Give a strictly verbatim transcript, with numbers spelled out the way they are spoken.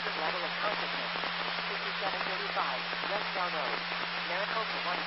level of consciousness. fifty-seven thirty-five, West Bell Road, Maricopa one